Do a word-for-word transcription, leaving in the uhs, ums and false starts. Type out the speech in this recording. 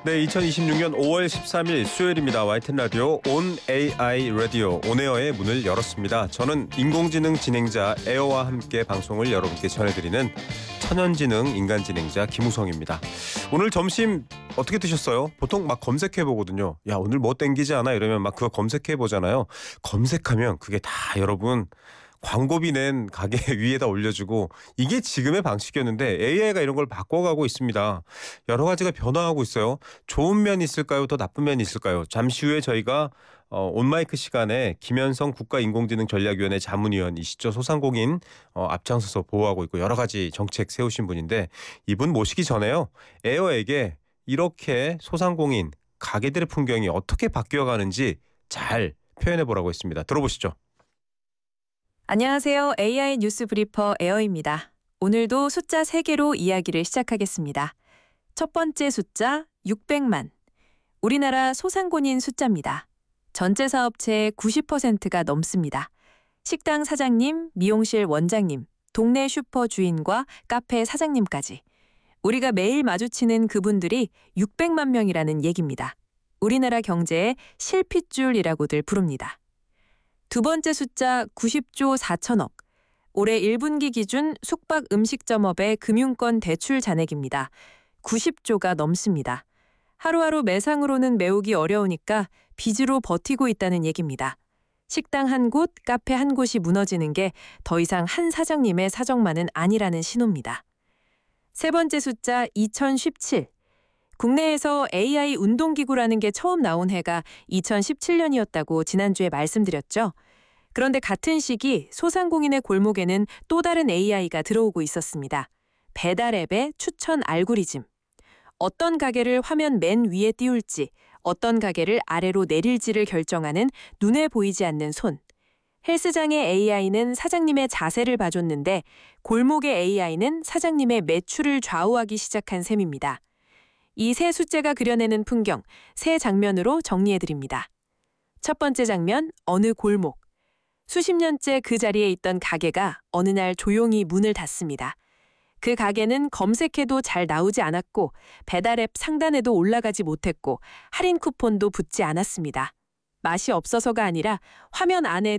네, 이천이십육 년 오월 십삼일 수요일입니다. 와이티엔 라디오 온 에이아이 라디오 온에어의 문을 열었습니다. 저는 인공지능 진행자 에어와 함께 방송을 여러분께 전해드리는 천연지능 인간진행자 김우성입니다. 오늘 점심 어떻게 드셨어요? 보통 막 검색해보거든요. 야, 오늘 뭐 땡기지 않아? 이러면 막 그거 검색해보잖아요. 검색하면 그게 다 여러분 광고비 낸 가게 위에다 올려주고, 이게 지금의 방식이었는데 에이아이가 이런 걸 바꿔가고 있습니다. 여러 가지가 변화하고 있어요. 좋은 면이 있을까요? 더 나쁜 면이 있을까요? 잠시 후에 저희가 어, 온마이크 시간에 김현성 국가인공지능전략위원회 자문위원이시죠. 소상공인 어, 앞장서서 보호하고 있고 여러 가지 정책 세우신 분인데, 이분 모시기 전에요. 에어에게 이렇게 소상공인 가게들의 풍경이 어떻게 바뀌어가는지 잘 표현해보라고 했습니다. 들어보시죠. 안녕하세요. 에이아이 뉴스 브리퍼 에어입니다. 오늘도 숫자 세 개로 이야기를 시작하겠습니다. 첫 번째 숫자 육백만. 우리나라 소상공인 숫자입니다. 전체 사업체의 구십 퍼센트가 넘습니다. 식당 사장님, 미용실 원장님, 동네 슈퍼 주인과 카페 사장님까지. 우리가 매일 마주치는 그분들이 육백만 명이라는 얘기입니다. 우리나라 경제의 실핏줄이라고들 부릅니다. 두 번째 숫자 구십조 사천억. 올해 일 분기 기준 숙박 음식점업의 금융권 대출 잔액입니다. 구십조가 넘습니다. 하루하루 매상으로는 메우기 어려우니까 빚으로 버티고 있다는 얘기입니다. 식당 한 곳, 카페 한 곳이 무너지는 게 더 이상 한 사장님의 사정만은 아니라는 신호입니다. 세 번째 숫자 이천십칠. 국내에서 에이아이 운동기구라는 게 처음 나온 해가 이천십칠 년이었다고 지난주에 말씀드렸죠. 그런데 같은 시기 소상공인의 골목에는 또 다른 에이아이가 들어오고 있었습니다. 배달앱의 추천 알고리즘. 어떤 가게를 화면 맨 위에 띄울지, 어떤 가게를 아래로 내릴지를 결정하는 눈에 보이지 않는 손. 헬스장의 에이아이는 사장님의 자세를 봐줬는데, 골목의 에이아이는 사장님의 매출을 좌우하기 시작한 셈입니다. 이 세 숫자가 그려내는 풍경, 세 장면으로 정리해드립니다. 첫 번째 장면, 어느 골목. 수십 년째 그 자리에 있던 가게가 어느 날 조용히 문을 닫습니다. 그 가게는 검색해도 잘 나오지 않았고, 배달앱 상단에도 올라가지 못했고, 할인 쿠폰도 붙지 않았습니다. 맛이 없어서가 아니라 화면 안에